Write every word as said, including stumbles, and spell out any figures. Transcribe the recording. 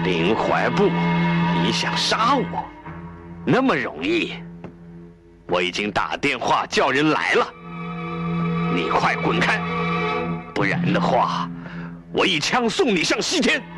林怀步，你想杀我，那么容易？我已经打电话叫人来了，你快滚开，不然的话，我一枪送你上西天。